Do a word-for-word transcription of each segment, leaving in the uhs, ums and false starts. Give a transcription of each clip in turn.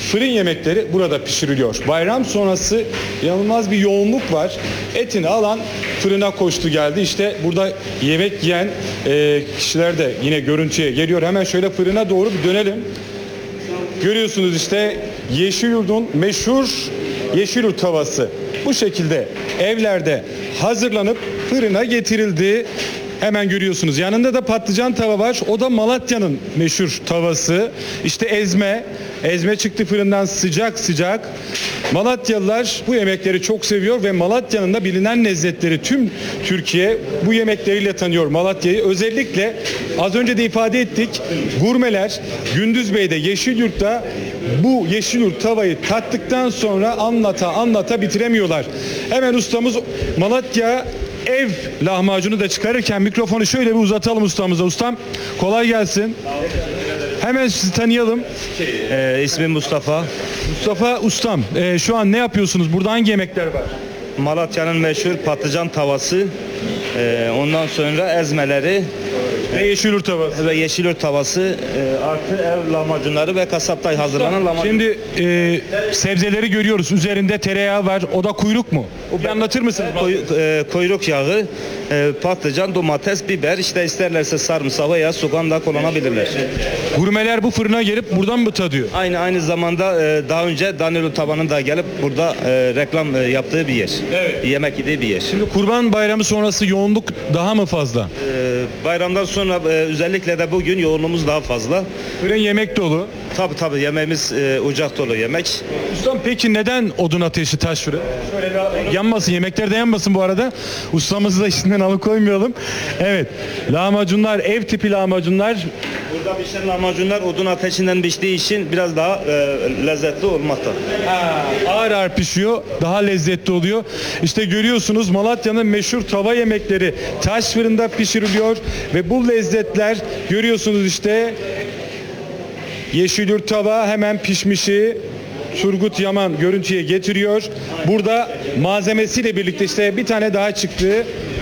fırın yemekleri burada pişiriliyor. Bayram sonrası inanılmaz bir yoğunluk var. Etini alan fırına koştu geldi. İşte burada yemek yiyen e, kişiler de yine görüntüye geliyor. Hemen şöyle fırına doğru bir dönelim. Görüyorsunuz işte Yeşilyurt'un meşhur Yeşilyurt tavası bu şekilde evlerde hazırlanıp fırına getirildi. Hemen görüyorsunuz. Yanında da patlıcan tava var. O da Malatya'nın meşhur tavası. İşte ezme. Ezme çıktı fırından sıcak sıcak. Malatyalılar bu yemekleri çok seviyor ve Malatya'nın da bilinen lezzetleri tüm Türkiye bu yemekleriyle tanıyor Malatya'yı. Özellikle az önce de ifade ettik. Gurmeler Gündüzbey'de, Yeşilyurt'ta bu Yeşilyurt tavayı tattıktan sonra anlata anlata bitiremiyorlar. Hemen ustamız Malatya ev lahmacunu da çıkarırken mikrofonu şöyle bir uzatalım ustamıza. Ustam kolay gelsin. Hemen sizi tanıyalım. Ee, ismim Mustafa. Mustafa ustam, e, şu an ne yapıyorsunuz? Burada hangi yemekler var? Malatya'nın meşhur patlıcan tavası, e, ondan sonra ezmeleri Ve Yeşilyurt tavası. ve Yeşilyurt tavası, e, artı ev lahmacunları ve kasapta hazırlanan lahmacun. Şimdi e, sebzeleri görüyoruz. Üzerinde tereyağı var. O da kuyruk mu? O bir anlatır mısınız? Koy- e, kuyruk yağı, e, patlıcan, domates, biber, işte isterlerse sarımsak veya soğan da kullanabilirler. Gurmeler bu fırına gelip buradan mı tadıyor? Aynı aynı zamanda e, daha önce Danilo Taban'ın da gelip burada e, reklam e, yaptığı bir yer. Evet. Yemek yediği bir yer. Şimdi Kurban Bayramı sonrası yoğunluk daha mı fazla? E, bayramdan sonra e, özellikle de bugün yoğunluğumuz daha fazla. Fırın yemek dolu. Tabi tabi yemeğimiz e, ocak dolu yemek. Ustam peki neden odun ateşi taş fırın? Şöyle bir yanmasın, yemekler de yanmasın bu arada. Ustamızı da işinden alıkoymayalım. Evet, lahmacunlar, ev tipi lahmacunlar. Burada pişen lahmacunlar odun ateşinden piştiği için biraz daha e, lezzetli olmakta. Ha, ağır ağır pişiyor, daha lezzetli oluyor. İşte görüyorsunuz Malatya'nın meşhur tava yemekleri taş fırında pişiriliyor ve bu lezzetler görüyorsunuz işte Yeşilyurt tava hemen pişmişi Turgut Yaman görüntüye getiriyor. Burada malzemesiyle birlikte işte bir tane daha çıktı.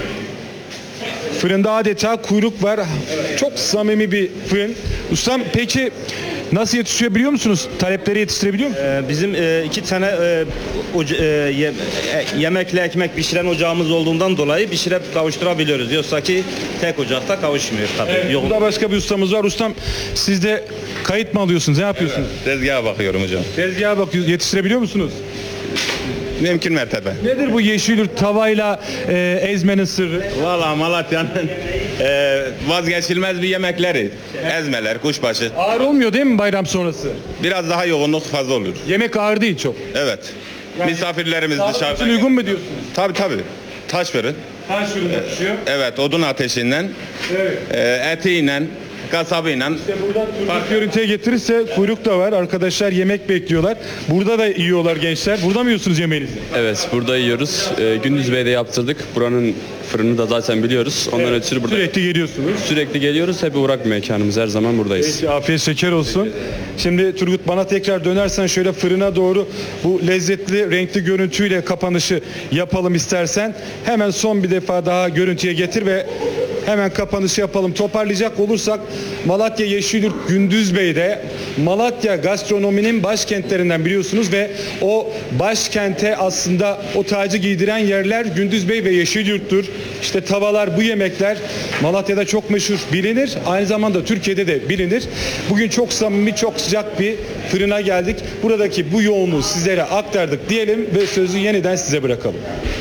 Fırında adeta kuyruk var. Çok samimi bir fırın. Ustam peki nasıl yetişiyor biliyor musunuz? Talepleri yetiştirebiliyor musunuz? E, bizim e, iki tane e, oca- e, ye- e, yemekle ekmek pişiren ocağımız olduğundan dolayı pişirip kavuşturabiliyoruz. Yoksa ki tek ocakta kavuşmuyor tabii. Evet, Yoğun- burada başka bir ustamız var. Ustam siz de kayıt mı alıyorsunuz? Ne yapıyorsunuz? Tezgaha bakıyorum hocam. Tezgaha bakıyorsunuz. Yetiştirebiliyor musunuz? Mümkün mertebe. Nedir bu Yeşilyurt tavayla e, ezmenin sırrı? Valla Malatya'nın e, vazgeçilmez bir yemekleri. Ezmeler, kuşbaşı. Ağır olmuyor değil mi bayram sonrası? Biraz daha yoğunluk fazla olur. Yemek ağır değil çok. Evet. Misafirlerimiz Sağlık için dışarıda. uygun mu diyorsunuz? Tabii tabii. Taş fırın. Taş fırında pişiyor. Evet, odun ateşinden, Evet. e, etiyle, kasabıyla. İşte buradan Turgut görüntüye getirirse kuyruk da var. Arkadaşlar yemek bekliyorlar. Burada da yiyorlar gençler. Burada mı yiyorsunuz yemeğinizi? Evet, burada yiyoruz. Ee, Gündüzbey'de yaptırdık. Buranın fırını da zaten biliyoruz. Ondan Evet, ötürü burada sürekli geliyorsunuz. sürekli geliyoruz. Hep uğrak mekanımız. Her zaman buradayız. Peki, afiyet şeker olsun. Şimdi Turgut bana tekrar dönersen şöyle fırına doğru bu lezzetli renkli görüntüyle kapanışı yapalım istersen. Hemen son bir defa daha görüntüye getir ve hemen kapanışı yapalım. Toparlayacak olursak Malatya Yeşilyurt Gündüzbey'de Malatya gastronominin başkentlerinden biliyorsunuz ve o başkente aslında o tacı giydiren yerler Gündüzbey ve Yeşilyurt'tur. İşte tavalar, bu yemekler Malatya'da çok meşhur bilinir. Aynı zamanda Türkiye'de de bilinir. Bugün çok samimi, çok sıcak bir fırına geldik. Buradaki bu yoğunluğu sizlere aktardık diyelim ve sözü yeniden size bırakalım.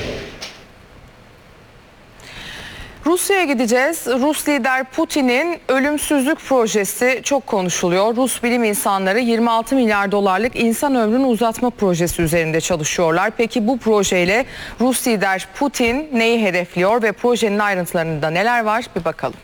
Rusya'ya gideceğiz. Rus lider Putin'in ölümsüzlük projesi çok konuşuluyor. Rus bilim insanları yirmi altı milyar dolarlık insan ömrünü uzatma projesi üzerinde çalışıyorlar. Peki bu projeyle Rus lider Putin neyi hedefliyor ve projenin ayrıntılarında neler var bir bakalım.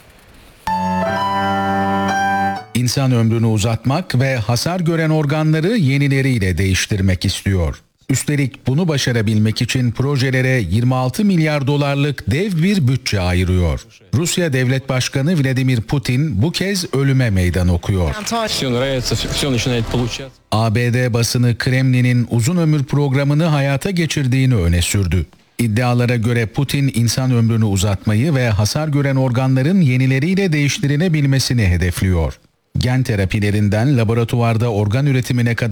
İnsan ömrünü uzatmak ve hasar gören organları yenileriyle değiştirmek istiyor. Üstelik bunu başarabilmek için projelere yirmi altı milyar dolarlık dev bir bütçe ayırıyor. Rusya Devlet Başkanı Vladimir Putin bu kez ölüme meydan okuyor. A B D basını Kremlin'in uzun ömür programını hayata geçirdiğini öne sürdü. İddialara göre Putin insan ömrünü uzatmayı ve hasar gören organların yenileriyle değiştirilebilmesini hedefliyor. Gen terapilerinden laboratuvarda organ üretimine kadar